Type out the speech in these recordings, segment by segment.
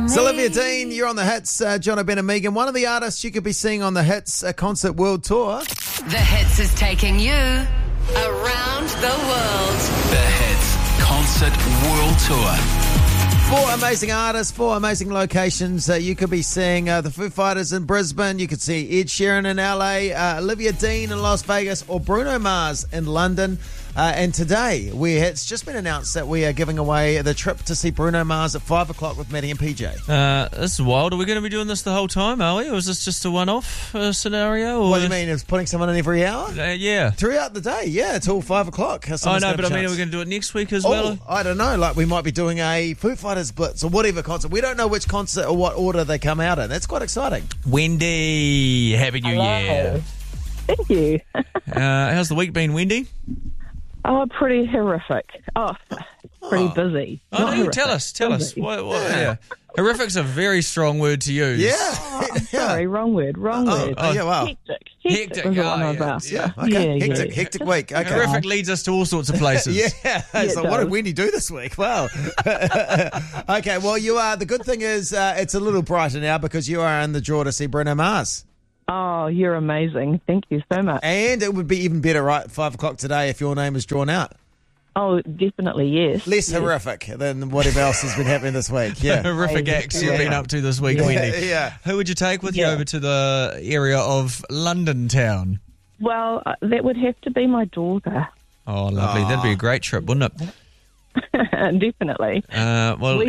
It's Olivia Dean, you're on the Hits, John O'Ben and Megan. One of the artists you could be seeing on the Hits Concert World Tour. The Hits is taking you around the world. The Hits Concert World Tour. 4 amazing artists, 4 amazing locations. You could be seeing the Foo Fighters in Brisbane. You could see Ed Sheeran in LA, Olivia Dean in Las Vegas, or Bruno Mars in London. And today, it's just been announced that we are giving away the trip to see Bruno Mars at 5 o'clock with Maddie and PJ. This is wild. Are we going to be doing this the whole time, are we? Or is this just a one-off scenario? Or What do you mean? Is putting someone in every hour? Yeah. Throughout the day, yeah, until 5 o'clock. I know, but I mean, are we going to do it next week as well? I don't know. Like, we might be doing a Foo Fighters Blitz or whatever concert. We don't know which concert or what order they come out in. That's quite exciting. Wendy, Happy New Year. Thank you. How's the week been, Wendy? Oh, pretty horrific. Pretty busy. Oh, no, tell us. What, yeah. Horrific's a very strong word to use. Yeah. Sorry, wrong word. Oh, yeah, wow. Hectic was the one I was after. Yeah, okay. Hectic week. Okay. Horrific leads us to all sorts of places. Yeah. So what did Wendy do this week? Wow. Okay, well, you are. The good thing is it's a little brighter now because you are in the draw to see Bruno Mars. Oh, you're amazing. Thank you so much. And it would be even better right at 5 o'clock today if your name is drawn out. Oh, definitely, yes. Less horrific than whatever else has been happening this week. Yeah. Horrific acts you've been up to this week, Wendy. Yeah. Who would you take with you over to the area of London town? Well, that would have to be my daughter. Oh, lovely. That'd be a great trip, wouldn't it? Definitely. Well,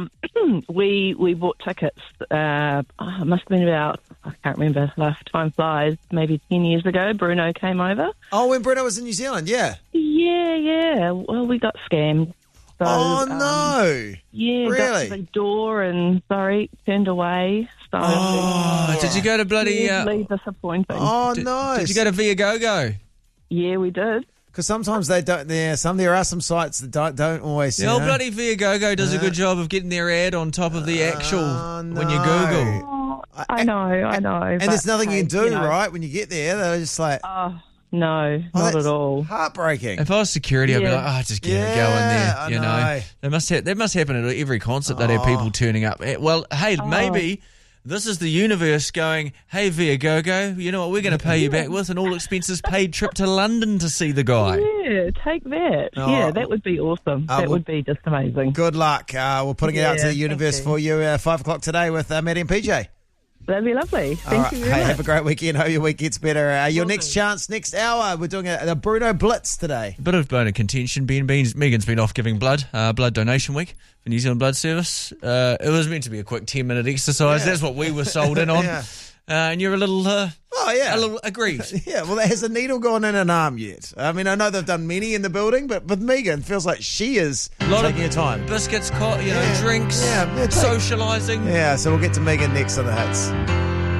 we bought tickets. It must have been about, I can't remember. Time flies. Maybe 10 years ago, Bruno came over. Oh, when Bruno was in New Zealand, yeah. Yeah. Well, we got scammed. So, oh no! Yeah, really? got to the door and turned away. So, did you go to bloody? Really disappointing. Oh no! Did you go to Viagogo? Yeah, we did. Because sometimes they don't. There are some sites that don't always. The old bloody Viagogo does a good job of getting their ad on top of the actual when you Google. Oh, I know. And there's nothing you can do, right? When you get there, they're just like, no, not at all. Heartbreaking. If I was security, I'd be like, just get it going there. I You know, that must happen at every concert that have people turning up. Well, hey, maybe. This is the universe going, hey, Viagogo, you know what, we're going to pay you back with an all-expenses paid trip to London to see the guy. Yeah, take that. Yeah, that would be awesome. That would be just amazing. Good luck. We're putting it out to the universe for you 5 o'clock today with Maddie and PJ. That'd be lovely. Thank you very much. Have a great weekend. Hope your week gets better. Your next chance, next hour, we're doing a Bruno Blitz today. A bit of bone of contention. Megan's been off giving blood donation week for New Zealand Blood Service. It was meant to be a quick 10-minute exercise. That's what we were sold in on. And you're a little... a little aggrieved. Yeah, well, has a needle gone in an arm yet? I mean, I know they've done many in the building, but with Megan, it feels like she is taking her time. Biscuits, drinks, socialising. Yeah, so we'll get to Megan next on the Hits.